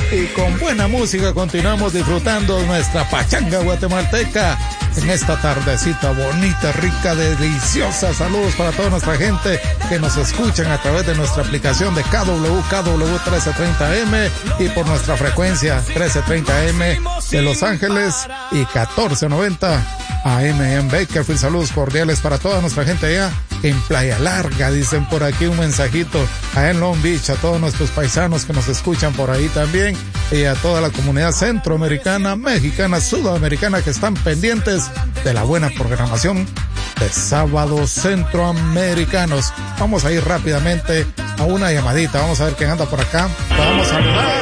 Y con buena música continuamos disfrutando nuestra pachanga guatemalteca en esta tardecita bonita, rica, deliciosa. Saludos para toda nuestra gente que nos escuchan a través de nuestra aplicación de KW 1330M y por nuestra frecuencia 1330M de Los Ángeles y 1490 AM en Bakersfield. Saludos cordiales para toda nuestra gente allá en Playa Larga, dicen por aquí un mensajito, allá en Long Beach, a todos nuestros paisanos que nos escuchan por ahí también, y a toda la comunidad centroamericana, mexicana, sudamericana que están pendientes de la buena programación de Sábados Centroamericanos. Vamos a ir rápidamente a una llamadita, vamos a ver quién anda por acá. Vamos a saludar.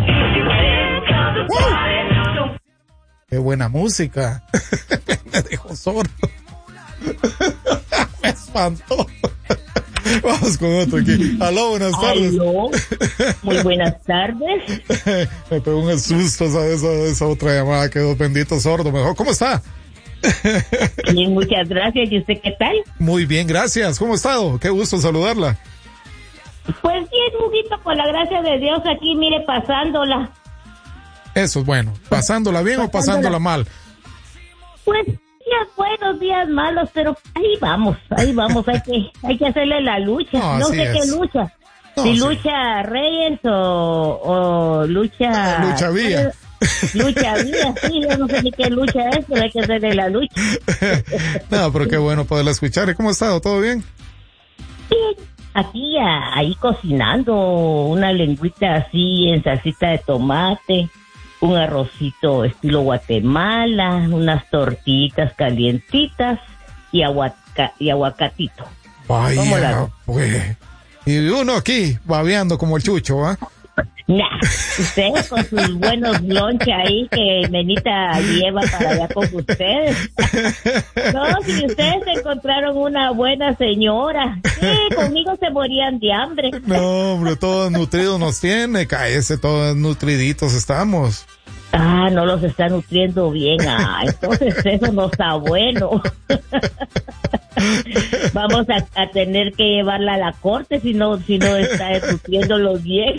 ¡Qué buena música! Me dejó sordo. Me espantó. Vamos con otro aquí. Aló, buenas tardes. Aló, muy buenas tardes. Me pegó un susto, ¿sabes? Esa otra llamada, quedó bendito sordo. Mejor, ¿cómo está? Bien, muchas gracias. ¿Y usted qué tal? Muy bien, gracias. ¿Cómo ha estado? Qué gusto saludarla. Pues bien, Huguito, por la gracia de Dios, aquí, mire, pasándola. Eso es bueno. ¿Pasándola bien o pasándola mal? Pues días buenos, días malos, pero ahí vamos, hay que hacerle la lucha. No sé qué lucha. No, si lucha Reyes o lucha... Lucha Vía. Lucha Vía, sí, yo no sé ni qué lucha es, pero hay que hacerle la lucha. No, pero qué bueno poderla escuchar. ¿Y cómo ha estado? ¿Todo bien? Bien, aquí ahí cocinando una lengüita así en salsita de tomate, un arrocito estilo Guatemala, unas tortillitas calientitas y aguacatito. Vaya, pues. Y uno aquí babeando como el Chucho, ¿ah? Nah, ustedes con sus buenos lonches ahí que Menita lleva para allá con ustedes. No, si ustedes encontraron una buena señora, sí, conmigo se morían de hambre. No, hombre, todos nutridos nos tiene, cállese, todos nutriditos estamos. Ah, no los está nutriendo bien. Ah, entonces eso no está bueno. Vamos a tener que llevarla a la corte si no está nutriéndolos bien.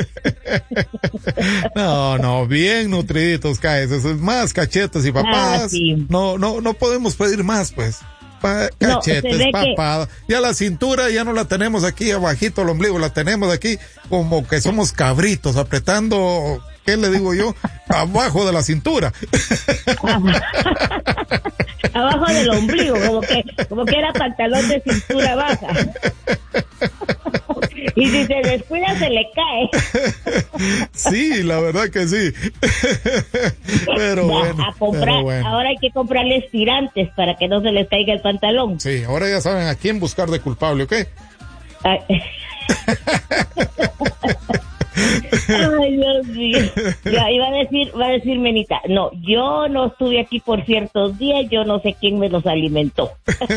No, bien nutriditos, cállese, más cachetes y papadas. Sí. No podemos pedir más, pues. Cachetes, papadas. Ya la cintura ya no la tenemos aquí abajito el ombligo, la tenemos aquí como que somos cabritos apretando, ¿qué le digo yo? Abajo de la cintura. Abajo del ombligo, como que era pantalón de cintura baja. Y si se descuida se le cae. Sí, la verdad que sí. Pero bueno, a comprar, ahora hay que comprarles tirantes para que no se les caiga el pantalón. Sí, ahora ya saben a quién buscar de culpable, ¿ok? Ay, Dios mío. Ya, va a decir Menita, no, yo no estuve aquí por ciertos días, yo no sé quién me los alimentó.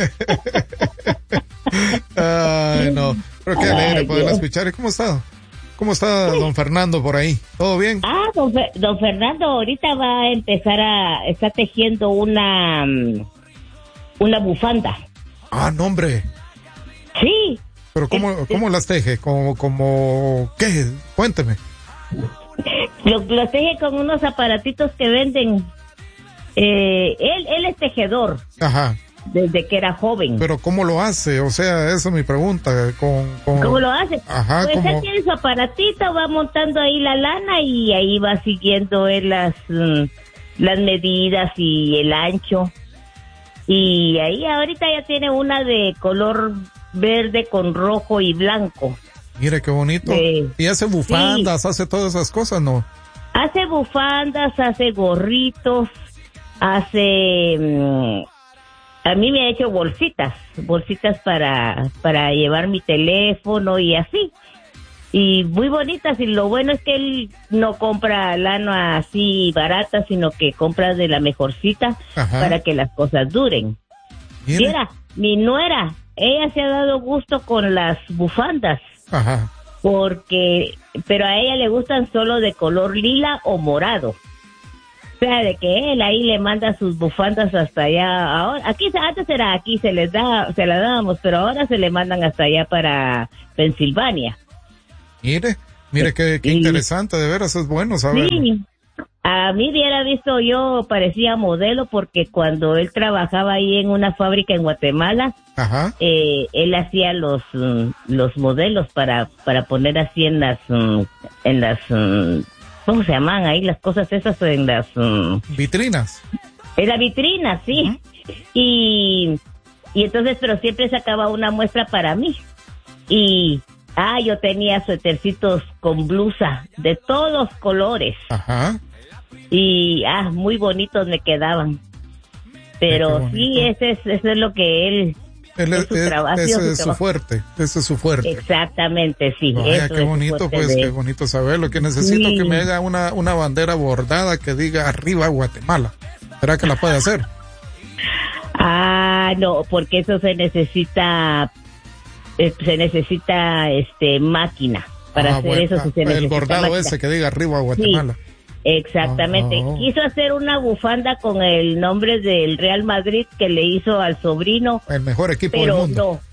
Ay, no, pero qué alegre poderla escuchar. ¿Y cómo está? ¿Cómo está don Fernando por ahí? ¿Todo bien? Ah, don Fernando ahorita va a empezar está tejiendo una bufanda. Ah, no, hombre. Sí. Pero ¿cómo las teje? ¿Cómo qué? Cuénteme. Los teje con unos aparatitos que venden. Él es tejedor. Ajá. Desde que era joven. Pero ¿cómo lo hace? O sea, esa es mi pregunta. ¿Cómo lo hace? Ajá, pues él tiene su aparatito, va montando ahí la lana y ahí va siguiendo él las medidas y el ancho. Y ahí ahorita ya tiene una de color verde con rojo y blanco. Mire qué bonito. Y hace bufandas, sí. Hace todas esas cosas, ¿no? Hace bufandas, hace gorritos, hace... a mí me ha hecho bolsitas para llevar mi teléfono y así. Y muy bonitas, y lo bueno es que él no compra lana así barata, sino que compra de la mejorcita. Ajá. Para que las cosas duren. Mira, mi nuera, ella se ha dado gusto con las bufandas. Ajá. Pero a ella le gustan solo de color lila o morado. O sea, de que él ahí le manda sus bufandas hasta allá. Ahora, antes era aquí, se las dábamos, pero ahora se le mandan hasta allá para Pensilvania. Mire, Mire qué interesante, de veras es bueno saberlo. Sí, a mí hubiera visto, yo parecía modelo porque cuando él trabajaba ahí en una fábrica en Guatemala, Ajá. Él hacía los modelos para poner así en las ¿cómo se llaman ahí las cosas esas? En las vitrinas. En la vitrina, sí. Uh-huh. Y entonces, pero siempre sacaba una muestra para mí. Y yo tenía suétercitos con blusa de todos colores. Ajá. Y muy bonitos me quedaban. Pero sí, eso es lo que él es su trabajo. Ese es su fuerte. Ese es su fuerte. Exactamente, sí. Vaya, qué bonito, pues, qué bonito saberlo. Que necesito que me haga una bandera bordada que diga arriba Guatemala. ¿Será que la puede hacer? No, porque eso se necesita máquina para hacer eso. Se el bordado máquina. Ese que diga arriba Guatemala. Sí. Exactamente. Quiso hacer una bufanda con el nombre del Real Madrid que le hizo al sobrino. El mejor equipo del mundo.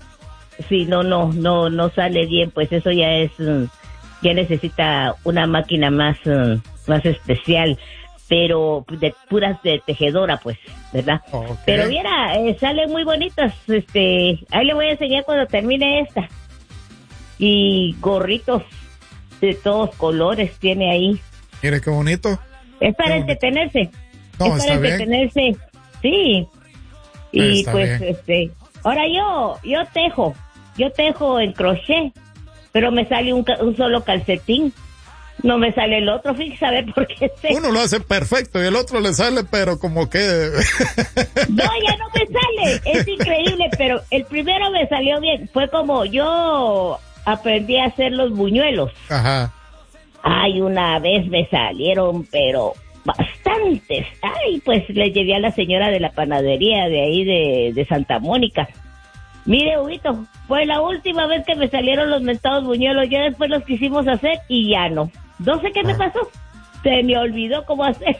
No sale bien, pues eso ya necesita una máquina más especial, pero de puras de tejedora, pues, ¿verdad? Okay. Pero mira, salen muy bonitas, ahí le voy a enseñar cuando termine esta. Y gorritos de todos colores tiene ahí. Mire qué bonito. Es para entretenerse. No, es para entretenerse. Bien. Sí. Y está pues, bien. Ahora yo tejo en crochet, pero me sale un solo calcetín. No me sale el otro, fíjate, a ver por qué sé. Uno lo hace perfecto y el otro le sale, pero como que... No, ya no me sale. Es increíble, pero el primero me salió bien. Fue como yo aprendí a hacer los buñuelos. Ajá. Una vez me salieron, pero bastantes. Pues le llevé a la señora de la panadería de ahí de Santa Mónica. Mire, Huguito, fue la última vez que me salieron los mentados buñuelos. Ya después los quisimos hacer y ya no. No sé qué me pasó. Se me olvidó cómo hacer.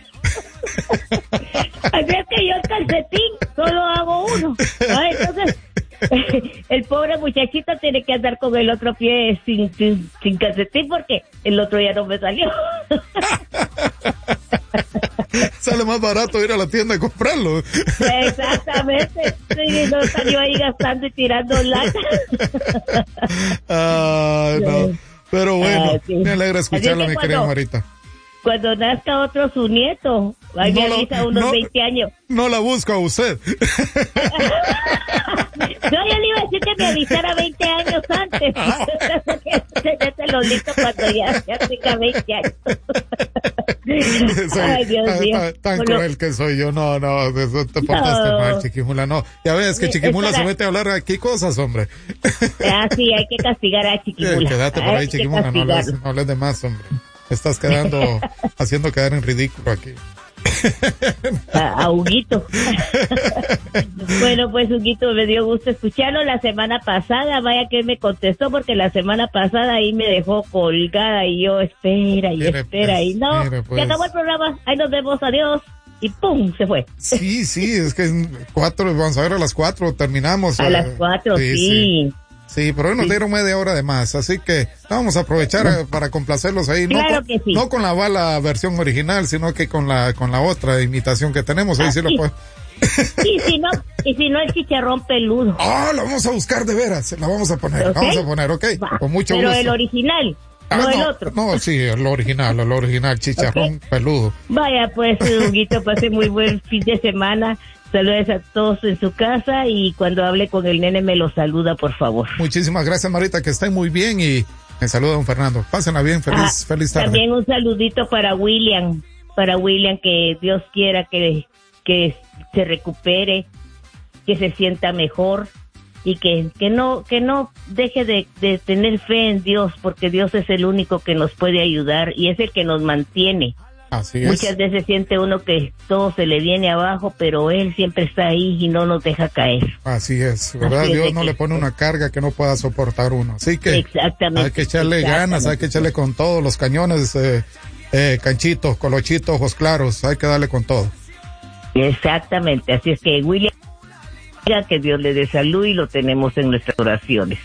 Así es que yo el calcetín solo hago uno. Entonces... el pobre muchachito tiene que andar con el otro pie sin calcetín porque el otro ya no me salió. Sale más barato ir a la tienda y comprarlo. Exactamente. Sí, no salió ahí gastando y tirando lata. No. Pero bueno, sí. Me alegra escucharla, mi querida Marita. Cuando nazca otro su nieto, ahí me avisa unos 20 años. No la busco a usted. No, yo le iba a decir que me avisara 20 años antes. Ya te lo listo cuando ya tenga 20 años. Ay, Dios mío. Tan cruel que soy yo. No, eso te portaste mal, Chiquimula. No, ya ves que Chiquimula se mete a hablar aquí cosas, hombre. Sí, hay que castigar a Chiquimula. Quédate por ahí, Chiquimula. No hables de más, hombre. Estás haciendo quedar en ridículo aquí. A Huguito. Bueno, pues Huguito, me dio gusto escucharlo la semana pasada. Vaya que me contestó porque la semana pasada ahí me dejó colgada y yo espera y no, se acabó el programa. Ahí nos vemos, adiós. Y ¡pum! Se fue. Sí, es que 4, vamos a ver, a las 4 terminamos. A las 4, sí. Sí, pero hoy nos dieron media hora de más, así que vamos a aprovechar para complacerlos ahí. Claro que sí. No con la versión original, sino que con la otra imitación que tenemos. Ahí sí lo puedo. Y si no el chicharrón peludo. La vamos a buscar de veras, la vamos a poner, ¿okay? Vamos a poner, ¿ok? Con mucho gusto. Pero el original. No el otro. No, sí, el original, chicharrón peludo. Vaya, pues, Huguito, pase muy buen fin de semana. Saludos a todos en su casa y cuando hable con el nene me lo saluda, por favor. Muchísimas gracias, Marita, que estén muy bien y me saluda don Fernando. Pásenla bien, feliz tarde. También un saludito para William, que Dios quiera que se recupere, que se sienta mejor y que no deje de tener fe en Dios, porque Dios es el único que nos puede ayudar y es el que nos mantiene. Así es. Muchas veces siente uno que todo se le viene abajo, pero Él siempre está ahí y no nos deja caer. Así es, ¿verdad? Así Dios no le pone una carga que no pueda soportar uno. Así que hay que echarle ganas, hay que echarle con todos los cañones, canchitos, colochitos, ojos claros, hay que darle con todo. Exactamente, así es que William, que Dios le dé salud y lo tenemos en nuestras oraciones.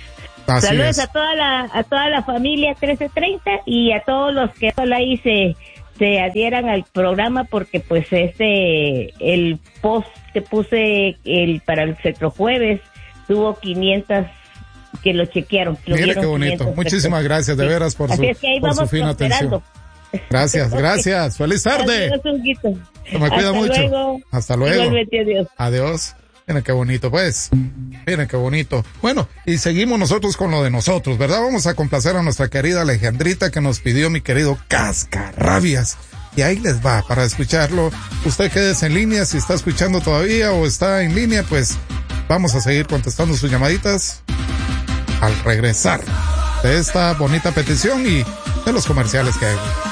Así Saludos es. a toda la familia 1330 y a todos los que solo ahí se adhieran al programa, porque pues el post que puse para el Cetrojueves tuvo 500 que lo chequearon. Mire qué bonito. Muchísimas gracias de veras por su fina atención. Gracias. Feliz tarde. Adiós, se me cuida mucho. Luego. Hasta luego. Igualmente, adiós. Adiós. Miren qué bonito, pues. Miren qué bonito. Bueno, y seguimos nosotros con lo de nosotros, ¿verdad? Vamos a complacer a nuestra querida Alejandrita, que nos pidió mi querido Cascarrabias. Y ahí les va para escucharlo. Usted quédese en línea si está escuchando todavía o está en línea, pues vamos a seguir contestando sus llamaditas al regresar de esta bonita petición y de los comerciales que hay.